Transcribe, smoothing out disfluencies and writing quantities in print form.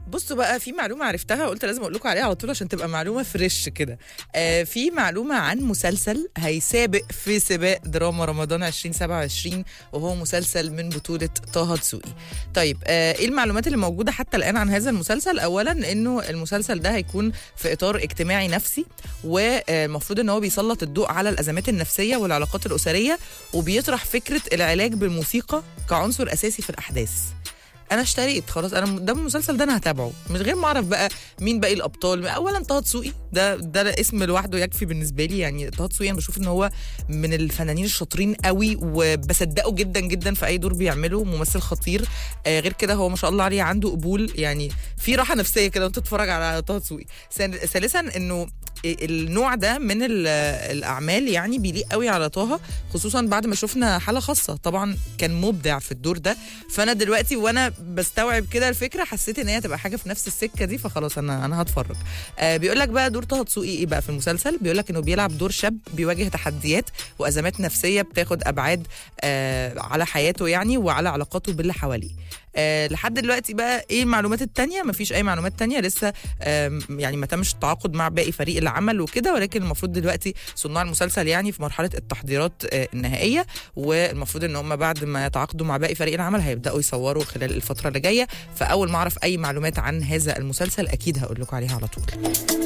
بصوا بقى، في معلومة عرفتها قلت لازم اقول لكم عليها على طول عشان تبقى معلومة فريش كده. في معلومة عن مسلسل هيسابق في سباق دراما رمضان 2027، وهو مسلسل من بطولة طه دسوقي. طيب ايه المعلومات اللي موجودة حتى الآن عن هذا المسلسل؟ اولا انه المسلسل ده هيكون في اطار اجتماعي نفسي، والمفروض ان هو بيسلط الضوء على الازمات النفسية والعلاقات الأسرية، وبيطرح فكرة العلاج بالموسيقى كعنصر اساسي في الاحداث. انا اشتريت خلاص، انا ده المسلسل ده انا هتابعه من غير ما اعرف بقى مين باقي الابطال. اولا طه دسوقي ده اسم لوحده يكفي بالنسبه لي. يعني طه دسوقي انا بشوف ان هو من الفنانين الشاطرين قوي، وبصدقه جدا جدا في اي دور بيعمله، ممثل خطير. غير كده هو ما شاء الله عليه عنده قبول، يعني في راحه نفسيه كده وانت تتفرج على طه دسوقي. ثالثا انه النوع ده من الاعمال يعني بيليق قوي على طه، خصوصا بعد ما شفنا حالة خاصة. طبعا كان مبدع في الدور ده، فانا دلوقتي وانا بستوعب كده الفكره حسيت ان هي تبقى حاجه في نفس السكه دي، فخلاص انا هتفرج. بيقول لك بقى دور طه دسوقي ايه بقى في المسلسل؟ بيقول لك انه بيلعب دور شاب بيواجه تحديات وازمات نفسيه بتاخد ابعاد على حياته يعني، وعلى علاقاته باللي حواليه. لحد دلوقتي بقى ايه المعلومات التانية؟ مفيش اي معلومات تانية لسه، يعني ما تمش التعاقد مع باقي فريق العمل وكده، ولكن المفروض دلوقتي صناع المسلسل يعني في مرحلة التحضيرات النهائية، والمفروض ان هم بعد ما يتعاقدوا مع باقي فريق العمل هيبدأوا يصوروا خلال الفترة اللي جاية. فاول ما اعرف اي معلومات عن هذا المسلسل اكيد هقول لكم عليها على طول.